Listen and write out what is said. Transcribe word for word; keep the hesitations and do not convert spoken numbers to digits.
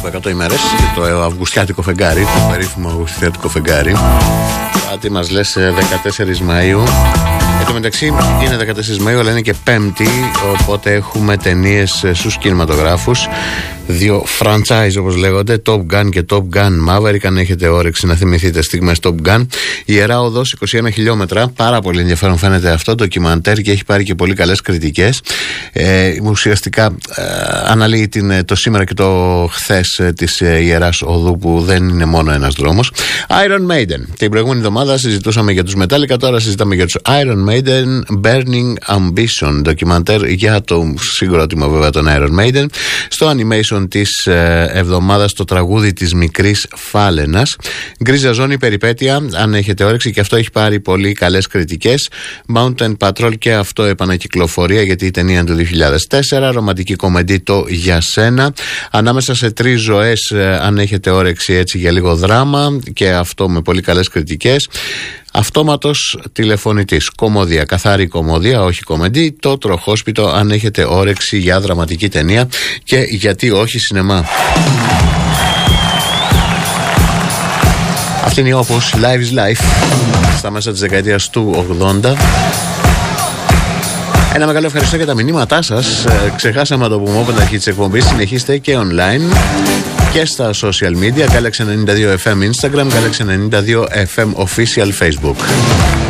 από εκατό ημέρες, το αυγουστιάτικο φεγγάρι, το περίφημο αυγουστιάτικο φεγγάρι. Κάτι μας λες δεκατέσσερις Μαΐου. Εν τω μεταξύ είναι δεκατέσσερις Μαΐου, αλλά είναι και Πέμπτη, οπότε έχουμε ταινίες στους κινηματογράφους. Δύο franchise όπως λέγονται, Top Gun και Top Gun Maverick. Αν έχετε όρεξη να θυμηθείτε στιγμές Top Gun. Η Ιερά Οδός είκοσι ένα χιλιόμετρα. Πάρα πολύ ενδιαφέρον φαίνεται αυτό το ντοκιμαντέρ και έχει πάρει και πολύ καλές κριτικές. Ε, ουσιαστικά ε, αναλύει την, το σήμερα και το χθες ε, της ε, Ιεράς Οδού, που δεν είναι μόνο ένας δρόμος. Iron Maiden. Την προηγούμενη εβδομάδα συζητούσαμε για τους Metallica, τώρα συζητάμε για τους Iron Maiden. Burning Ambition, ντοκιμαντέρ για το συγκρότημα βέβαια των Iron Maiden. Στο animation της ε, εβδομάδας, το τραγούδι της μικρής Φάλαινας. Γκρίζα ζώνη περιπέτεια, αν έχετε όρεξη, και αυτό έχει πάρει πολύ καλές κριτικές. Mountain Patrol, και αυτό επανακυκλοφορία, γιατί η ταινία είναι του δύο χιλιάδες τέσσερα. Ρομαντική κομμεντή, το Για Σένα. Ανάμεσα σε τρεις ζωές, ε, αν έχετε όρεξη έτσι για λίγο δράμα, και αυτό με πολύ καλές κριτικές. Αυτόματος τηλεφωνητής, κομμωδία, καθαρή κομμωδία, όχι κομμεντή. Το Τροχόσπιτο, αν έχετε όρεξη για δραματική ταινία, και γιατί όχι σινεμά. Αυτή είναι η Όπως, Live is Life, στα μέσα της δεκαετίας του ογδόντα. Ένα μεγάλο ευχαριστώ για τα μηνύματά σας. ε, Ξεχάσαμε να το πούμε από την αρχή της εκπομπής. Συνεχίστε και online και στα social media. Galaxy ενενήντα δύο εφ εμ Instagram, Galaxy ενενήντα δύο εφ εμ Official Facebook.